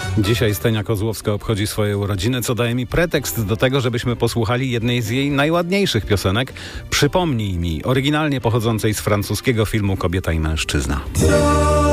Dzisiaj Stenia Kozłowska obchodzi swoje urodziny, co daje mi pretekst do tego, żebyśmy posłuchali jednej z jej najładniejszych piosenek. Przypomnij mi, oryginalnie pochodzącej z francuskiego filmu Kobieta i mężczyzna.